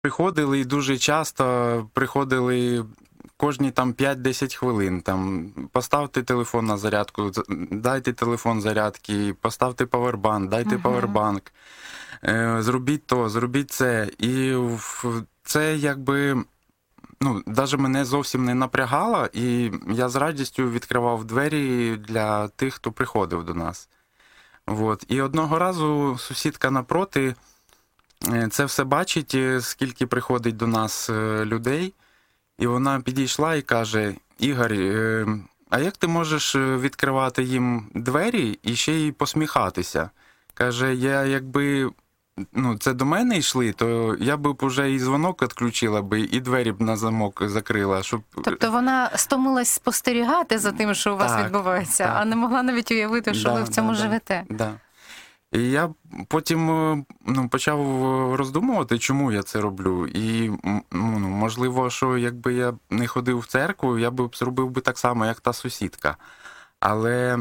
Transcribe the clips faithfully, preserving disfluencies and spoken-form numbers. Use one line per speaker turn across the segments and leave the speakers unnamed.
Приходили і дуже часто приходили кожні там п'ять-десять хвилин. Там, поставте телефон на зарядку, з- дайте телефон зарядки, поставте павербанк, дайте
Мгм.
павербанк, е, зробіть то, зробіть це. І в- це якби, ну, навіть мене зовсім не напрягало, і я з радістю відкривав двері для тих, хто приходив до нас. От. І одного разу сусідка напроти е, це все бачить, е, скільки приходить до нас е, людей, і вона підійшла і каже: Ігор, е, а як ти можеш е, відкривати їм двері і ще й посміхатися? Каже, я якби, ну, це до мене йшли, то я б уже і дзвонок відключила би, і двері б на замок закрила, щоб...
Тобто вона стомилась спостерігати за тим, що у вас
Так,
відбувається,
так.
а не могла навіть уявити, що
Да,
ви в цьому
да, да,
живете.
да. І я потім е, ну, почав роздумувати, чому я це роблю. І м, ну, можливо, що якби я не ходив в церкву, я б зробив би так само, як та сусідка. Але,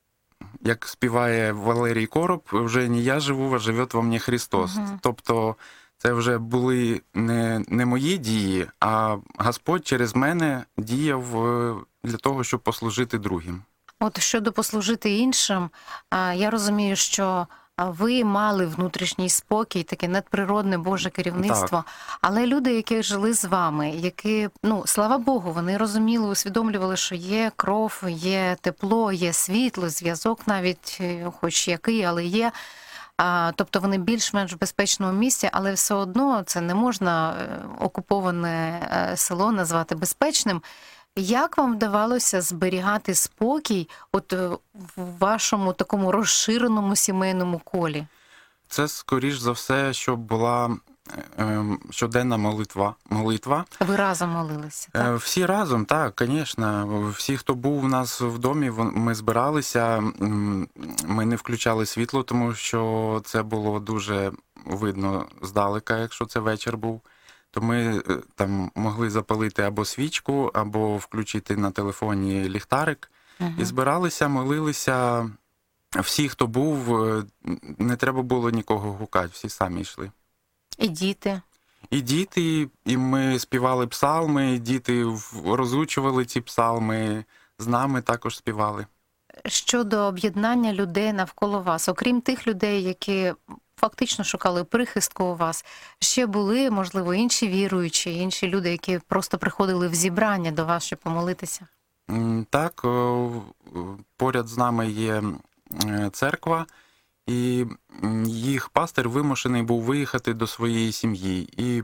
як співає Валерій Короб, вже не я живу, а живе во мені Христос.
Мгм.
Тобто це вже були не, не мої дії, а Господь через мене діяв е, для того, щоб послужити другим.
От щодо послужити іншим, а, я розумію, що а, ви мали внутрішній спокій, таке надприродне Боже керівництво. Але люди, які жили з вами, які, ну, слава Богу, вони розуміли, усвідомлювали, що є кров, є тепло, є світло, зв'язок навіть, е, хоч який, але є. А, тобто вони більш-менш в безпечному місці, але все одно це не можна е, окуповане е, село назвати безпечним. Як вам вдавалося зберігати спокій от е, в вашому такому розширеному сімейному колі?
Це, скоріш за все, щоб була е, е, щоденна молитва. молитва.
Ви разом молилися,
Е,
так?
Всі разом, так, звісно. Всі, хто був у нас в домі, вон- ми збиралися, м, ми не включали світло, тому що це було дуже видно здалека, якщо це вечір був. То ми е, там могли запалити або свічку, або включити на телефоні ліхтарик. І
Угу.
збиралися, молилися. Всі, хто був, е, не треба було нікого гукати, всі самі йшли.
І діти.
І діти, і ми співали псалми, і діти в- розучували ці псалми, з нами також співали.
Щодо об'єднання людей навколо вас, окрім тих людей, які фактично шукали прихистку у вас, ще були, можливо, інші віруючі, інші люди, які просто приходили в зібрання до вас, щоб помолитися?
М, Так, о, в- поряд з нами є е, церква, і м, їх пастир вимушений був виїхати до своєї сім'ї. І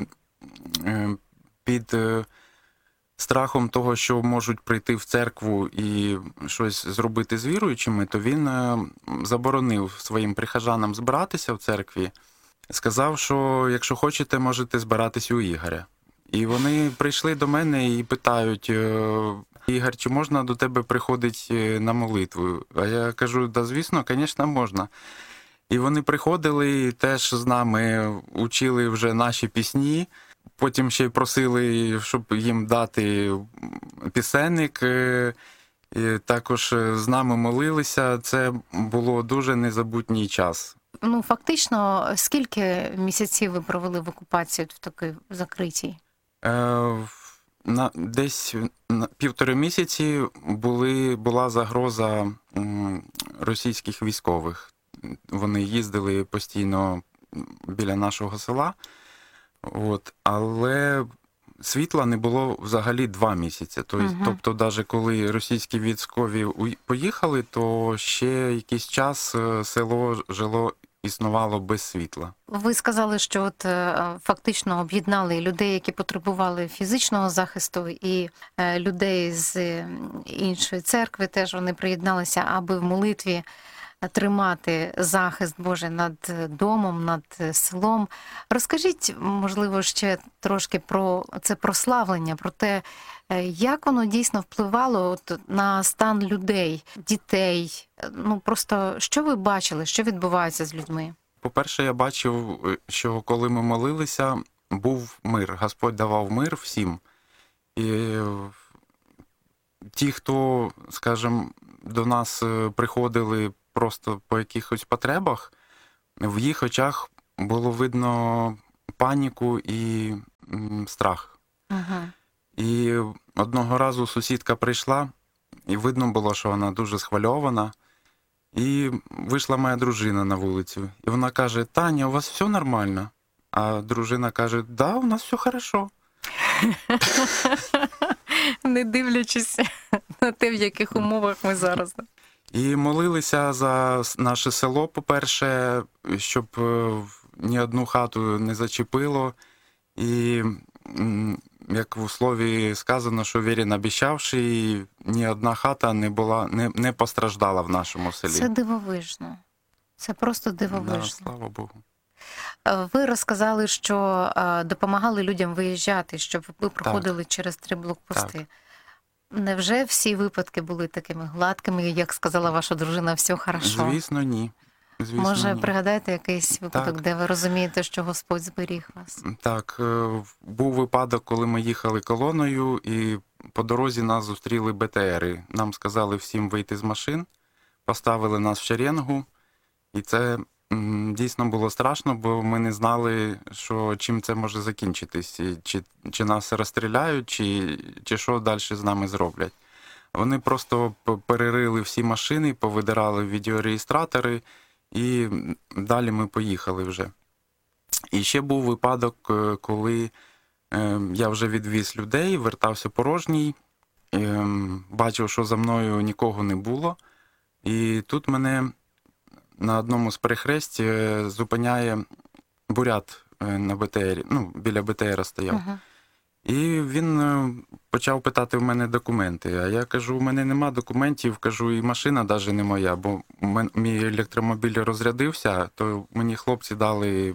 е, під е, страхом того, що можуть прийти в церкву і щось зробити з віруючими, то він е, заборонив своїм прихожанам збиратися в церкві. Сказав, що якщо хочете, можете збиратись у Ігоря. І вони прийшли до мене і питають: е, Ігор, чи можна до тебе приходить е, на молитву? А я кажу, да, звісно, звісно, можна. І вони приходили і теж з нами учили вже наші пісні. Потім ще й просили, щоб їм дати пісенник. е, І також з нами молилися. Це було дуже незабутній час.
Ну, фактично, скільки місяців ви провели в окупації в такій закритій?
Е, в- на, десь на півтори місяці були, була загроза м, російських військових. Вони їздили постійно біля нашого села. От, але світла не було взагалі два місяці. Тобто,
Мгм.
тобто, навіть коли російські військові уй- поїхали, то ще якийсь час е, село жило, існувало без світла.
Ви сказали, що от е, фактично об'єднали людей, які потребували фізичного захисту, і е, людей з е, іншої церкви теж вони приєдналися, аби в молитві тримати захист Божий над домом, над селом. Розкажіть, можливо, ще трошки про це прославлення, про те, е, як воно дійсно впливало от на стан людей, дітей. Ну просто що ви бачили, що відбувається з людьми?
По-перше, я бачив, що коли ми молилися, був мир. Господь давав мир всім. І е, ті, хто, скажімо, до нас е, приходили просто по якихось потребах, в їх очах було видно паніку і м, страх.
Угу.
І одного разу сусідка прийшла, і видно було, що вона дуже схвильована. І вийшла моя дружина на вулицю. І вона каже: Таня, у вас все нормально? А дружина каже: да, у нас все хорошо.
Не дивлячись на те, в яких умовах ми зараз.
І молилися за наше село, по-перше, щоб е, ні одну хату не зачепило. І, м, як в слові сказано, що вірен обіщавши, і ні одна хата не була, не, не постраждала в нашому селі.
Це дивовижно. Це просто
Да,
дивовижно.
слава Богу.
Е, Ви розказали, що е, допомагали людям виїжджати, щоб ви проходили через три блокпости.
Так.
Невже всі випадки були такими гладкими, як сказала ваша дружина, все хорошо?
Звісно, ні. Звісно,
Може,
ні.
пригадаєте якийсь випадок,
Так.
де ви розумієте, що Господь зберіг вас?
Так, е, був випадок, коли ми їхали колоною, і по дорозі нас зустріли Бе Те Ери. Нам сказали всім вийти з машин, поставили нас в шеренгу, і це м, дійсно було страшно, бо ми не знали, що, чим це може закінчитись, і чи, чи нас розстріляють, чи, чи що далі з нами зроблять. Вони просто п- перерили всі машини, повидирали відеореєстратори, і далі ми поїхали вже. І ще був випадок, е, коли е, я вже відвіз людей, вертався порожній, е, бачив, що за мною нікого не було. І тут мене на одному з перехресть е, зупиняє бурят е, на Бе Те Ері, ну, біля Бе Те Ера стояв.
Угу.
І він е, почав питати в мене документи. А я кажу: у мене нема документів, кажу, і машина навіть не моя, бо мен- мій електромобіль розрядився, то мені хлопці дали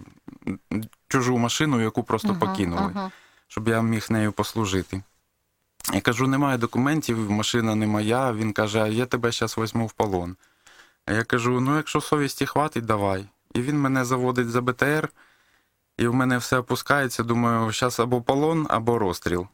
чужу машину, яку просто покинули,
Угу.
щоб я міг нею послужити. Я кажу: немає документів, машина не моя. Він каже: а я тебе зараз візьму в полон. А я кажу: ну, якщо совісті хватить, давай. І він мене заводить за Бе Те Ер, і в мене все опускається. Думаю, зараз або полон, або розстріл.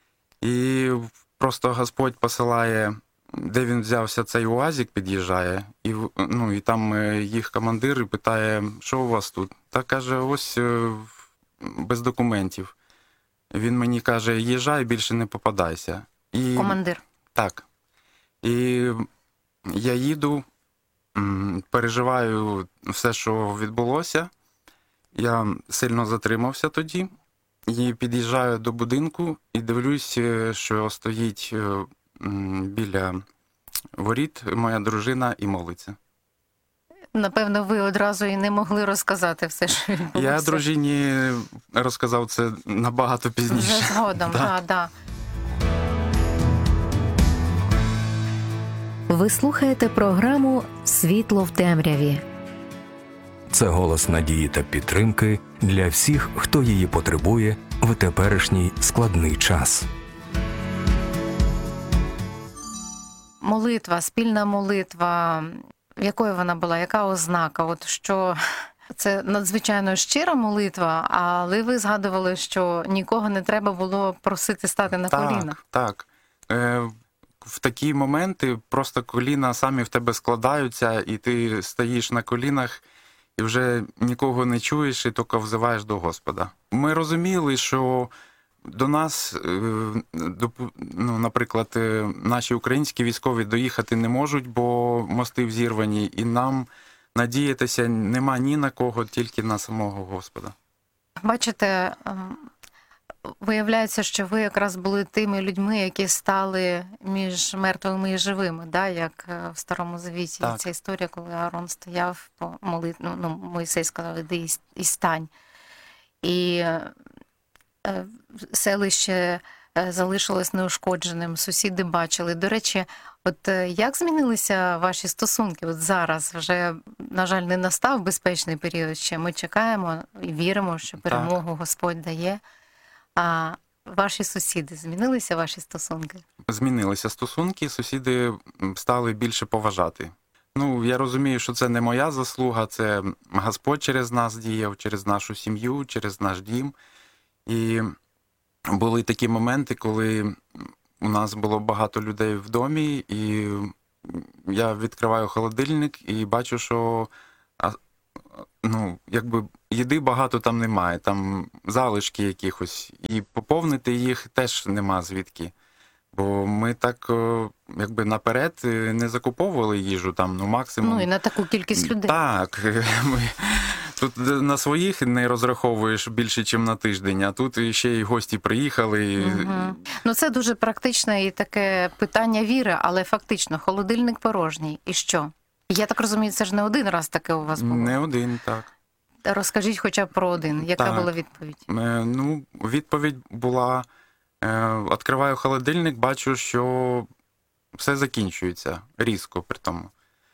І просто Господь посилає, де він взявся, цей УАЗик під'їжджає, і, в- ну, і там е, їх командир і питає: що у вас тут? Та каже: ось е, без документів. Він мені каже: їжджай, більше не попадайся. І,
Командир.
так. І я їду, м, переживаю все, що відбулося. Я сильно затримався тоді. І під'їжджаю до будинку і дивлюсь, е, що стоїть е, м, біля воріт моя дружина і молиться.
Напевно, ви одразу і не могли розказати все, що відбулося.
Я дружині розказав це набагато пізніше.
Вже згодом,
Да.
да, да.
Ви слухаєте програму «Світло в темряві».
Це голос надії та підтримки для всіх, хто її потребує в теперішній складний час.
Молитва, спільна молитва, якою вона була, яка ознака? От що це надзвичайно щира молитва, але ви згадували, що нікого не треба було просити стати на коліна.
Так, так. Е, в такі моменти просто коліна самі в тебе складаються, і ти стоїш на колінах, і вже нікого не чуєш, і тільки взиваєш до Господа. Ми розуміли, що до нас, е, доп- ну, наприклад, е, наші українські військові доїхати не можуть, бо мости взірвані, і нам надіятися нема ні на кого, тільки на самого Господа.
Бачите, ем, виявляється, що ви якраз були тими людьми, які стали між мертвими і живими, да? Як е, в Старому Завіті.
Так.
Ця історія, коли Аарон стояв по молитві, ну, Мойсей сказав: іди і- і стань. І е, е, селище е, залишилось неушкодженим, сусіди бачили. До речі, от е, як змінилися ваші стосунки? От зараз вже, на жаль, не настав безпечний період ще. Ми чекаємо і віримо, що перемогу Господь дає. А ваші сусіди, змінилися ваші стосунки?
Змінилися стосунки, сусіди стали більше поважати. Ну, я розумію, що це не моя заслуга, це Господь через нас діяв, через нашу сім'ю, через наш дім. І були такі моменти, коли у нас було багато людей в домі, і я відкриваю холодильник і бачу, що ну, якби їди багато там немає, там залишки якихось, і поповнити їх теж нема звідки. Бо ми так е, якби наперед е, не закуповували їжу, там, ну, максимум.
Ну і на таку кількість людей.
Так, ми тут на своїх не розраховуєш більше, ніж на тиждень, а тут ще й гості приїхали.
Угу. Ну це дуже практичне і таке питання віри, але фактично холодильник порожній. І що? Я так розумію, це ж не один раз таке у вас було.
Не один, так.
Розкажіть хоча б про один. Яка
Так.
була відповідь?
Е, Ну, відповідь була: е, відкриваю холодильник, бачу, що все закінчується різко при тому.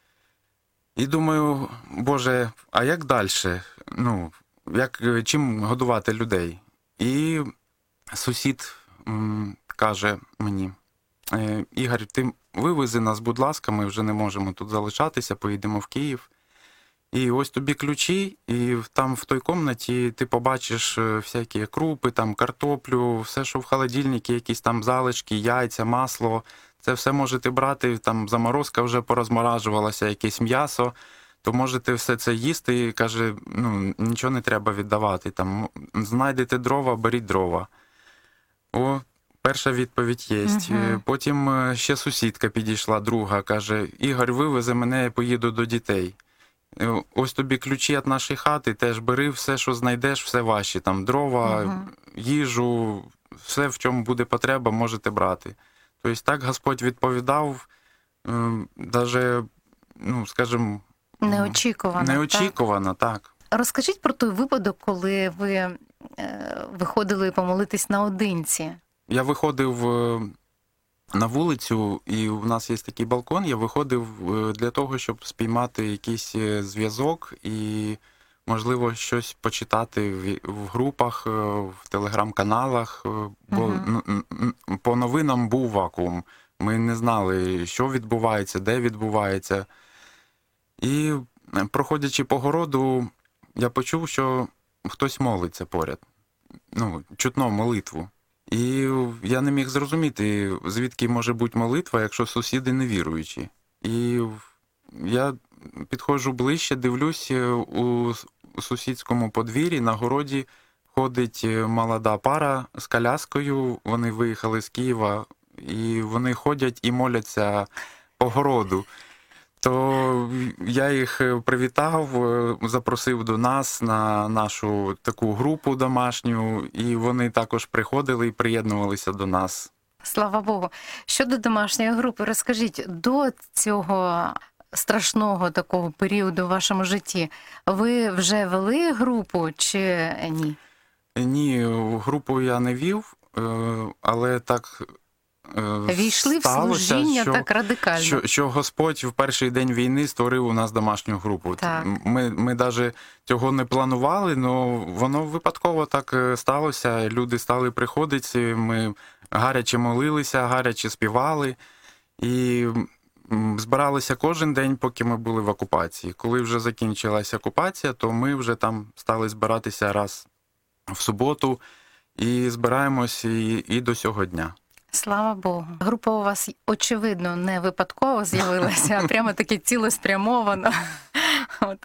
І думаю, Боже, а як далі? Ну, як, чим годувати людей? І сусід м, каже мені: «Е, Ігор, ти вивези нас, будь ласка, ми вже не можемо тут залишатися, поїдемо в Київ. І ось тобі ключі, і там в той кімнаті ти побачиш е, всякі крупи, там картоплю, все, що в холодильнику, якісь там залишки, яйця, масло. Це все можете брати, там заморозка вже порозморажувалася, якесь м'ясо, то можете все це їсти. І каже, ну, нічого не треба віддавати. Там, знайдете дрова, беріть дрова. О, перша відповідь є.
Мгм.
Потім е, ще сусідка підійшла, друга, каже: Ігор, вивези мене, я поїду до дітей. Е, Ось тобі ключі від нашої хати, теж бери все, що знайдеш, все ваші. Там дрова,
Мгм.
їжу, все, в чому буде потреба, можете брати. Тобто так Господь відповідав, навіть, ну, скажімо,
Неочікувано. так?
неочікувано, так.
Розкажіть про той випадок, коли ви е, виходили помолитись наодинці.
Я виходив е, на вулицю, і у нас є такий балкон, я виходив е, для того, щоб спіймати якийсь е, зв'язок і, можливо, щось почитати в, в групах, е, в телеграм-каналах, е, бо
Мгм.
ну, м, м, по новинам був вакуум. Ми не знали, що відбувається, де відбувається. І, е, проходячи по городу, я почув, що хтось молиться поряд. Ну, чутно молитву. І я не міг зрозуміти, звідки може бути молитва, якщо сусіди невіруючі. І я підходжу ближче, дивлюсь, у сусідському подвір'ї на городі ходить молода пара з коляскою, вони виїхали з Києва, і вони ходять і моляться по городу. То я їх привітав, запросив до нас на нашу таку групу домашню, і вони також приходили і приєднувалися до нас.
Слава Богу. Щодо домашньої групи, розкажіть, до цього страшного такого періоду в вашому житті ви вже вели групу чи ні?
Ні, групу я не вів, е, але так е,
Війшли в
сталося,
служіння
що,
так радикально.
що, що Господь в перший день війни створив у нас домашню групу.
Так.
Ми, ми навіть цього не планували, але воно випадково так е, сталося. Люди стали приходити, ми гаряче молилися, гаряче співали. І м, збиралися кожен день, поки ми були в окупації. Коли вже закінчилася окупація, то ми вже там стали збиратися раз в суботу і збираємось і, і до сього дня.
Слава Богу. Група у вас, очевидно, не випадково з'явилася, а прямо таки цілеспрямовано. От.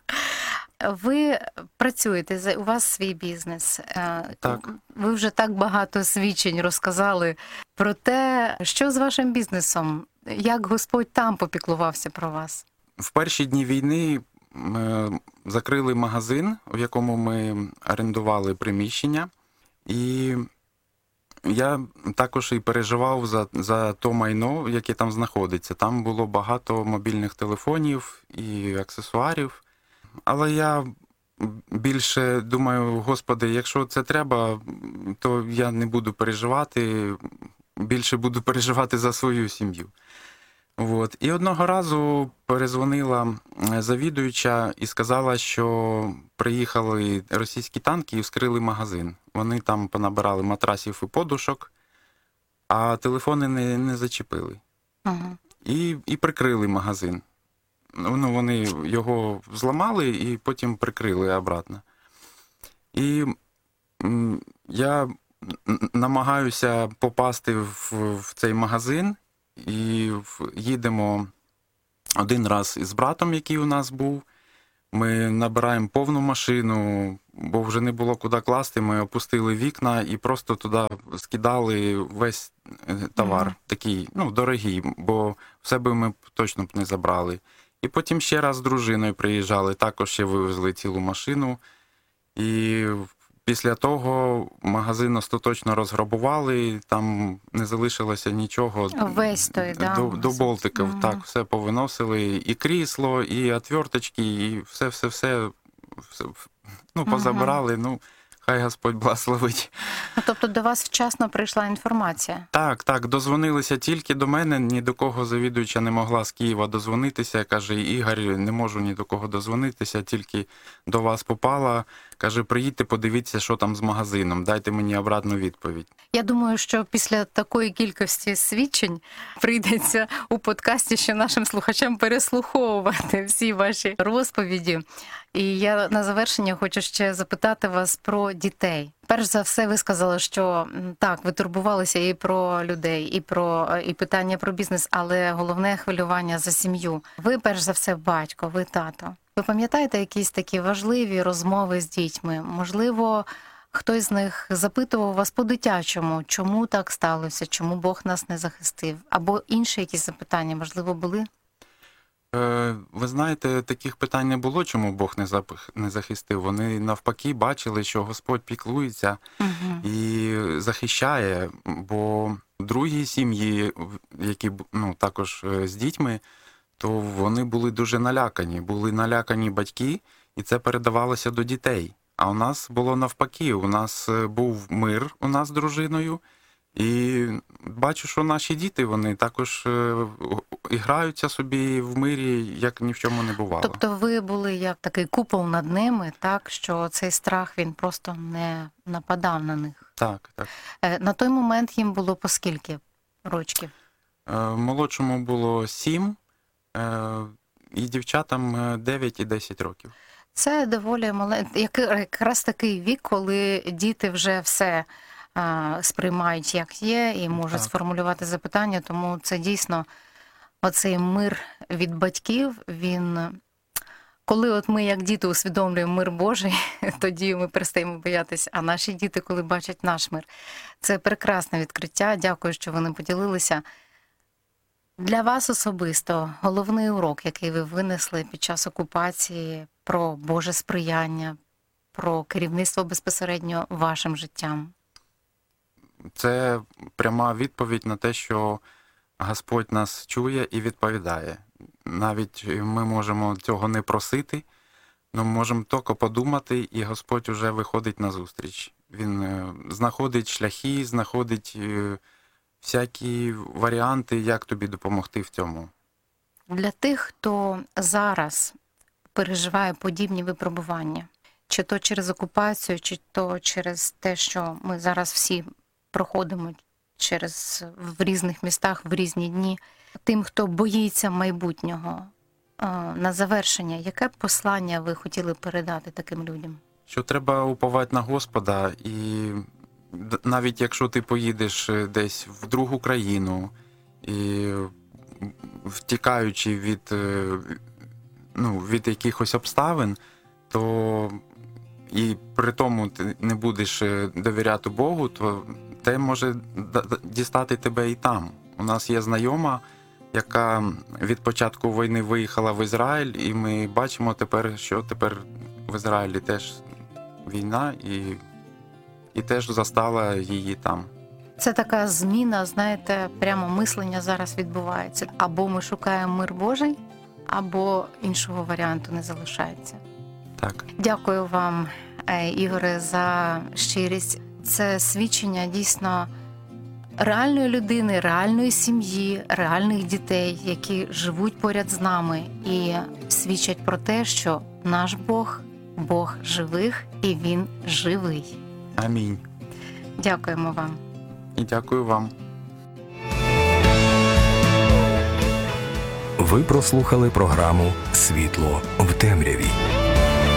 Ви працюєте, за- у вас свій бізнес. Е,
Так.
Ви вже так багато свідчень розказали про те, що з вашим бізнесом, як Господь там попіклувався про вас.
В перші дні війни ми закрили магазин, в якому ми орендували приміщення, і я також і переживав за, за то майно, яке там знаходиться. Там було багато мобільних телефонів і аксесуарів. Але я більше думаю, Господи, якщо це треба, то я не буду переживати, більше буду переживати за свою сім'ю. От. І одного разу перезвонила завідуюча і сказала, що приїхали російські танки і вскрили магазин. Вони там понабирали матрасів і подушок, а телефони не, не зачепили.
Угу.
І, і прикрили магазин. Ну, вони його зламали і потім прикрили обратно. І м, я н- намагаюся попасти в, в цей магазин, і в- їдемо один раз із братом, який у нас був. Ми набираємо повну машину, бо вже не було куди класти. Ми опустили вікна і просто туди скидали весь е, товар,
Мгм.
такий, ну, дорогий, бо все би ми б точно б не забрали. І потім ще раз з дружиною приїжджали, також ще вивезли цілу машину. І після того магазин остаточно розграбували, там не залишилося нічого.
Весь той, да,
до, до
магазин.
болтиків,
Мгм.
так, все повиносили, і крісло, і отверточки, і все-все-все, все, ну,
Мгм.
позабирали, ну, хай Господь благословить.
Ну, тобто до вас вчасно прийшла інформація.
Так, так, дозвонилися тільки до мене, ні до кого завідуюча не могла з Києва дозвонитися. Каже, Ігор, не можу ні до кого дозвонитися, тільки до вас попала. Каже, приїдьте, подивіться, що там з магазином, дайте мені обратну відповідь.
Я думаю, що після такої кількості свідчень прийдеться у подкасті ще нашим слухачам переслуховувати всі ваші розповіді. І я на завершення хочу ще запитати вас про дітей. Перш за все, ви сказали, що м, так, ви турбувалися і про людей, і про і питання про бізнес, але головне хвилювання за сім'ю. Ви, перш за все, батько, ви тато. Ви пам'ятаєте якісь такі важливі розмови з дітьми? Можливо, хтось з них запитував вас по-дитячому, чому так сталося, чому Бог нас не захистив? Або інші якісь запитання, можливо, були?
Е, Ви знаєте, таких питань не було, чому Бог не запах- не захистив. Вони навпаки бачили, що Господь піклується
Угу.
і захищає, бо в другій сім'ї, в- які б- ну, також е, з дітьми, то вони були дуже налякані. Були налякані батьки, і це передавалося до дітей. А у нас було навпаки. У нас е, був мир у нас з дружиною, і бачу, що наші діти, вони також е, граються собі в мирі, як ні в чому не бувало.
Тобто ви були як такий купол над ними, так, що цей страх, він просто не нападав на них.
Так, так.
Е, На той момент їм було по скільки рочків?
Е, Молодшому було сім, е, і дівчатам е, дев'ять і десять років.
Це доволі маленький, якраз такий вік, коли діти вже все а, сприймають як є і можуть
Так.
сформулювати запитання, тому це дійсно оцей мир від батьків, він... Коли от ми, як діти, усвідомлюємо мир Божий, тоді ми перестаємо боятися, а наші діти, коли бачать наш мир. Це прекрасне відкриття, дякую, що вони поділилися. Для вас особисто головний урок, який ви винесли під час окупації, про Боже сприяння, про керівництво безпосередньо вашим життям.
Це пряма відповідь на те, що Господь нас чує і відповідає. Навіть ми можемо цього не просити, але можемо тільки подумати, і Господь уже виходить на зустріч. Він е, знаходить шляхи, знаходить е, всякі варіанти, як тобі допомогти в цьому.
Для тих, хто зараз переживає подібні випробування, чи то через окупацію, чи то через те, що ми зараз всі проходимо через в різних містах в різні дні, тим, хто боїться майбутнього, е, на завершення, яке послання ви хотіли передати таким людям?
Що треба уповати на Господа, і д- навіть якщо ти поїдеш е, десь в другу країну, і втікаючи від, е, ну, від якихось обставин, то і при тому ти не будеш е, довіряти Богу, то те може д- д- дістати тебе і там. У нас є знайома, яка від початку війни виїхала в Ізраїль, і ми бачимо тепер, що тепер в Ізраїлі теж війна, і, і теж застала її там.
Це така зміна, знаєте, прямо мислення зараз відбувається. Або ми шукаємо мир Божий, або іншого варіанту не залишається.
Так.
Дякую вам, е, Ігоре, за щирість. Це свідчення дійсно реальної людини, реальної сім'ї, реальних дітей, які живуть поряд з нами і свідчать про те, що наш Бог – Бог живих і Він живий.
Амінь.
Дякуємо вам.
І дякую вам.
Ви прослухали програму «Світло в темряві».